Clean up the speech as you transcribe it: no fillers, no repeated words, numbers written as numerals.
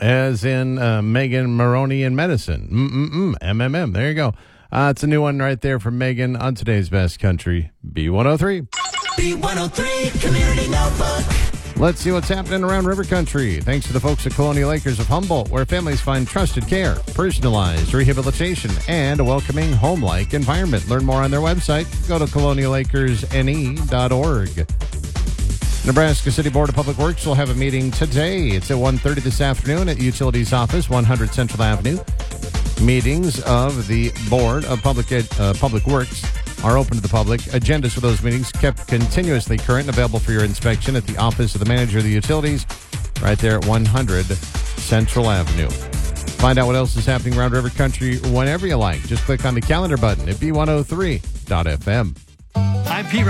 as in Megan Maroney in medicine. MMM. There you go. It's a new one right there from Megan on today's Best Country, B103. B103 Community Notebook. Let's see what's happening around River Country. Thanks to the folks at Colonial Acres of Humboldt, where families find trusted care, personalized rehabilitation, and a welcoming home-like environment. Learn more on their website. Go to colonialacresne.org. Nebraska City Board of Public Works will have a meeting today. It's at 1:30 this afternoon at the Utilities Office, 100 Central Avenue. Meetings of the Board of Public Works are open to the public. Agendas for those meetings kept continuously current and available for your inspection at the Office of the Manager of the Utilities, right there at 100 Central Avenue. Find out what else is happening around River Country whenever you like. Just click on the calendar button at b103.fm. I'm Pete